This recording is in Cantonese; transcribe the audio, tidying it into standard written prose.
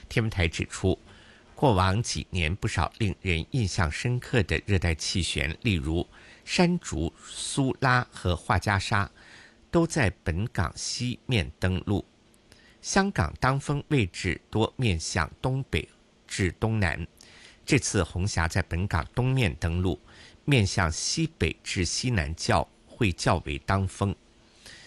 天文台指出，过往几年不少令人印象深刻的热带气旋，例如山竹、苏拉和画家沙，都在本港西面登陆。香港当风位置多面向东北至东南，这次红霞在本港东面登陆，面向西北至西南会较为当风。